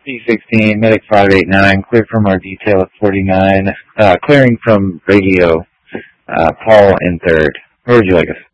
C16, medic 589, clear from our detail at 49, clearing from radio, Paul in 3rd. Where would you like us?